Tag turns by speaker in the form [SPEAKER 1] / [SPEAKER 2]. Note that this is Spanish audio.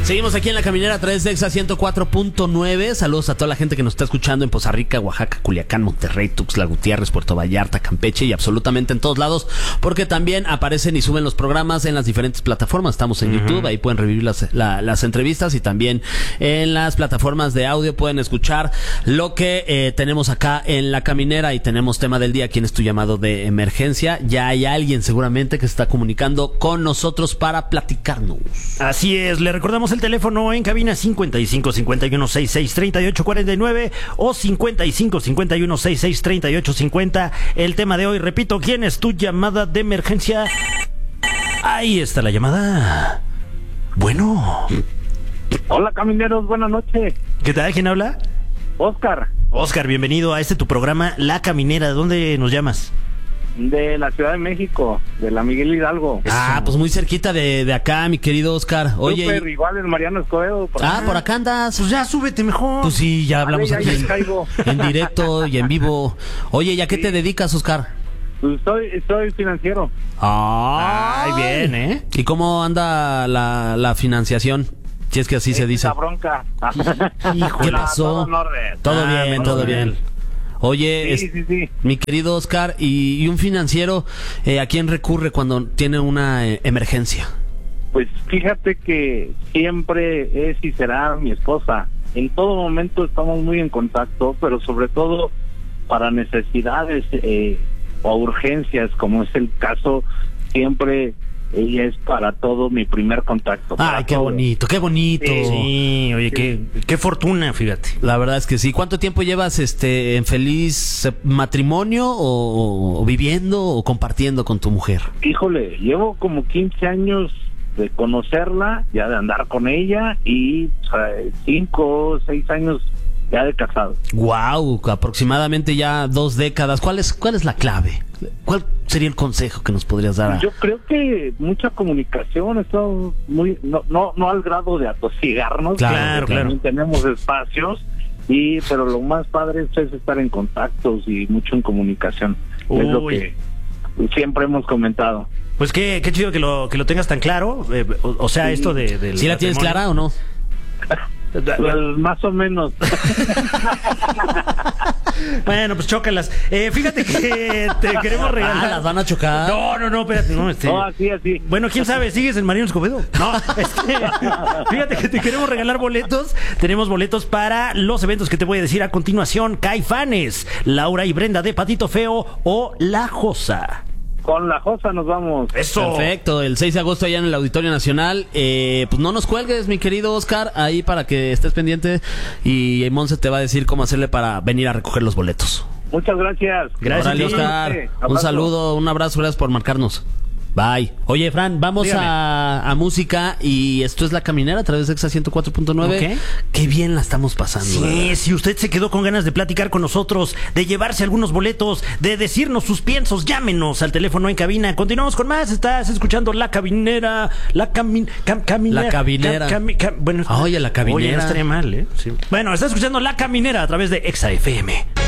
[SPEAKER 1] Seguimos aquí en La Caminera a través de Exa 104.9. Saludos a toda la gente que nos está escuchando en Poza Rica, Oaxaca, Culiacán, Monterrey, Tuxtla Gutiérrez, Puerto Vallarta, Campeche y absolutamente en todos lados, porque también aparecen y suben los programas en las diferentes plataformas. Estamos en YouTube, ahí pueden revivir las entrevistas, y también en las plataformas de audio pueden escuchar lo que tenemos acá en La Caminera. Y tenemos tema del día: ¿quién es tu llamado de emergencia? Ya hay alguien seguramente que se está comunicando con nosotros para platicarnos.
[SPEAKER 2] Así es, le recordamos el teléfono en cabina: 55 51 66 38 49 o 55 51 66 38 50. El tema de hoy, repito, ¿quién es tu llamada de emergencia? Ahí está la llamada. Bueno.
[SPEAKER 3] Hola, camineros, buenas noches.
[SPEAKER 2] ¿Qué tal? ¿Quién habla?
[SPEAKER 3] Oscar,
[SPEAKER 2] Bienvenido a tu programa La Caminera. ¿De dónde nos llamas?
[SPEAKER 3] de la Ciudad de México, de la Miguel Hidalgo.
[SPEAKER 1] Ah, pues muy cerquita de acá, mi querido Oscar. Oye,
[SPEAKER 3] Súper, igual el Mariano Escobedo.
[SPEAKER 1] por acá andas.
[SPEAKER 2] Pues ya súbete mejor.
[SPEAKER 1] Pues sí, ya hablamos
[SPEAKER 3] ya
[SPEAKER 1] aquí
[SPEAKER 3] caigo.
[SPEAKER 1] en directo y en vivo. Oye, ¿y a qué te dedicas, Oscar?
[SPEAKER 3] Pues soy financiero.
[SPEAKER 1] Ay,
[SPEAKER 2] bien, ¿eh?
[SPEAKER 1] ¿Y cómo anda la financiación? Si es que así se dice.
[SPEAKER 3] La bronca.
[SPEAKER 2] Hijo,
[SPEAKER 1] ¿Qué pasó?
[SPEAKER 3] Todo en orden.
[SPEAKER 1] Todo bien, todo bien. Oye,
[SPEAKER 3] Sí.
[SPEAKER 1] mi querido Oscar, y un financiero, ¿a quién recurre cuando tiene una emergencia?
[SPEAKER 3] Pues fíjate que siempre es y será mi esposa. En todo momento estamos muy en contacto, pero sobre todo para necesidades o urgencias, como es el caso, siempre ella es para todo mi primer contacto.
[SPEAKER 1] Ay, qué bonito, qué bonito.
[SPEAKER 2] Sí, oye, qué fortuna, fíjate.
[SPEAKER 1] La verdad es que sí. ¿Cuánto tiempo llevas en feliz matrimonio o viviendo o compartiendo con tu mujer?
[SPEAKER 3] Híjole, llevo como 15 años de conocerla, ya de andar con ella, y 5 o 6 años ya de casado.
[SPEAKER 1] Wow, aproximadamente ya 2 décadas. ¿Cuál es la clave? ¿Cuál sería el consejo que nos podrías dar?
[SPEAKER 3] Yo creo que mucha comunicación, estamos muy no al grado de atosigarnos.
[SPEAKER 1] Claro.
[SPEAKER 3] También tenemos espacios, pero lo más padre es estar en contactos y mucho en comunicación. Es lo que siempre hemos comentado.
[SPEAKER 2] Pues qué chido que lo tengas tan claro. O sea,
[SPEAKER 3] Sí.
[SPEAKER 2] esto del
[SPEAKER 1] ¿Sí la tienes
[SPEAKER 2] matrimonio.
[SPEAKER 1] clara o no?
[SPEAKER 3] Pues, más o menos.
[SPEAKER 2] Bueno, pues chócalas. Fíjate que te queremos regalar.
[SPEAKER 1] ¿Las van a chocar?
[SPEAKER 2] No, espérate, no.
[SPEAKER 3] No, así.
[SPEAKER 2] Bueno, quién sabe, ¿sigues en Mariano Escobedo? No, fíjate que te queremos regalar boletos. Tenemos boletos para los eventos que te voy a decir a continuación: Caifanes, Laura y Brenda de Patito Feo o La Josa.
[SPEAKER 3] Con La Josa nos vamos.
[SPEAKER 2] Eso.
[SPEAKER 1] Perfecto, el 6 de agosto allá en el Auditorio Nacional. Pues no nos cuelgues, mi querido Oscar, ahí para que estés pendiente, y Monse te va a decir cómo hacerle para venir a recoger los boletos.
[SPEAKER 3] Muchas gracias.
[SPEAKER 2] Gracias,
[SPEAKER 1] Órale,
[SPEAKER 2] sí.
[SPEAKER 1] Oscar, un
[SPEAKER 3] Abrazo.
[SPEAKER 1] saludo, un abrazo, gracias por marcarnos. Bye. Oye, Fran, vamos a música, y esto es La Caminera a través de Exa 104.9.
[SPEAKER 2] Ok.
[SPEAKER 1] Qué bien la estamos pasando.
[SPEAKER 2] Sí,
[SPEAKER 1] ¿verdad?
[SPEAKER 2] si usted se quedó con ganas de platicar con nosotros, de llevarse algunos boletos, de decirnos sus piensos, llámenos al teléfono en cabina. Continuamos con más. Estás escuchando La Caminera. La Caminera.
[SPEAKER 1] Bueno, oye, La Caminera.
[SPEAKER 2] Oye, no estaría mal, ¿eh? Sí. Bueno, estás escuchando La Caminera a través de Exa FM.